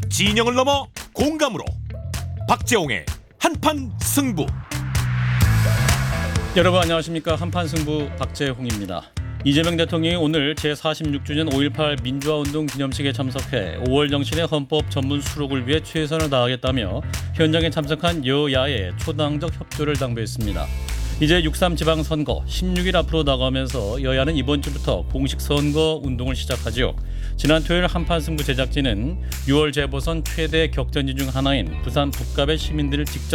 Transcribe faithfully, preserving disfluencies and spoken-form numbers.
진영을 넘어 공감으로 박재홍의 한판 승부. 여러분 안녕하십니까. 한판 승부 박재홍입니다. 이재명 대통령이 오늘 제사십육 주년 오일팔 민주화운동 기념식에 참석해 오월 정신의 헌법 전문 수록을 위해 최선을 다하겠다며 현장에 참석한 여야의 초당적 협조를 당부했습니다. 이제 육삼 지방선거 십육 일 앞으로 다가오면서 여야는 이번 주부터 공식 선거 운동을 시작하죠. 지난 토요일 한판승부 제작진은 유월 재보선 최대 격전지 중 하나인 부산 북갑의 시민들을 직접